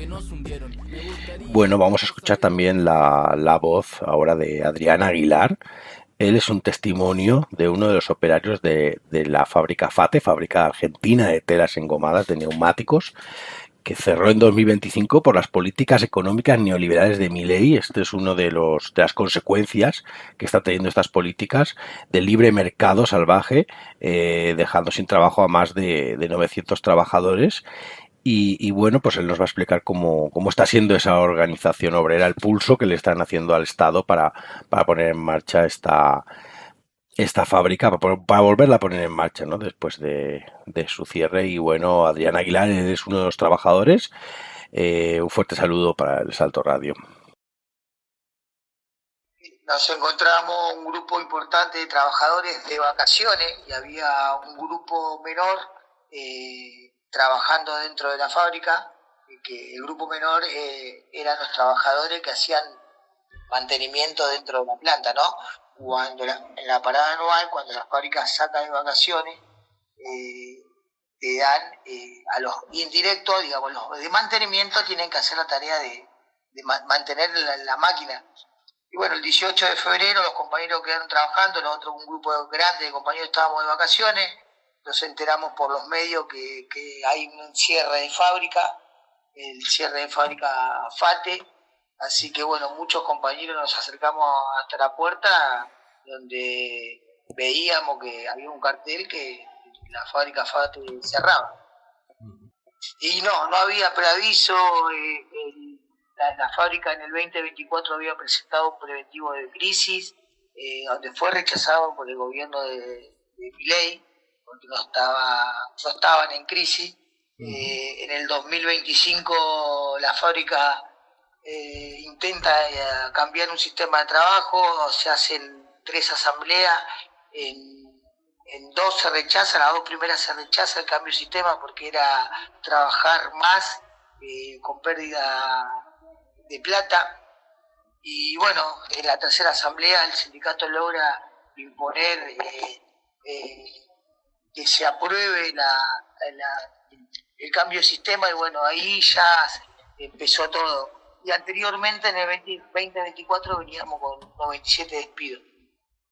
Bueno, vamos a escuchar también la voz ahora de Adrián Aguilar. Él es un testimonio de uno de los operarios de la fábrica FATE, fábrica argentina de telas engomadas de neumáticos, que cerró en 2025 por las políticas económicas neoliberales de Milei. Este es uno de las consecuencias que están teniendo estas políticas de libre mercado salvaje, dejando sin trabajo a más de 900 trabajadores. Y bueno, pues él nos va a explicar cómo está siendo esa organización obrera, el pulso que le están haciendo al Estado para poner en marcha esta fábrica, para volverla a poner en marcha, ¿no? Después de su cierre. Y bueno, Adrián Aguilar es uno de los trabajadores. Un fuerte saludo para el Salto Radio. Nos encontramos un grupo importante de trabajadores de vacaciones y había un grupo menor trabajando dentro de la fábrica, que el grupo menor eran los trabajadores que hacían mantenimiento dentro de la planta, ¿no? Cuando en la parada anual, cuando las fábricas sacan de vacaciones, te dan a los indirectos, digamos, los de mantenimiento tienen que hacer la tarea de mantener la máquina. Y bueno, el 18 de febrero los compañeros quedaron trabajando, nosotros un grupo grande de compañeros estábamos de vacaciones, nos enteramos por los medios que hay un cierre de fábrica, el cierre de fábrica FATE, así que bueno, muchos compañeros nos acercamos hasta la puerta donde veíamos que había un cartel que la fábrica FATE cerraba. Y no había preaviso, la fábrica en el 2024 había presentado un preventivo de crisis, donde fue rechazado por el gobierno de Milei, porque no estaban en crisis. En el 2025 la fábrica intenta cambiar un sistema de trabajo, se hacen 3 asambleas, en 2 se rechaza, las 2 primeras se rechaza el cambio de sistema porque era trabajar más con pérdida de plata. Y bueno, en la tercera asamblea el sindicato logra imponer que se apruebe el cambio de sistema, y bueno, ahí ya empezó todo. Y anteriormente en el 2024 veníamos con 97 despidos.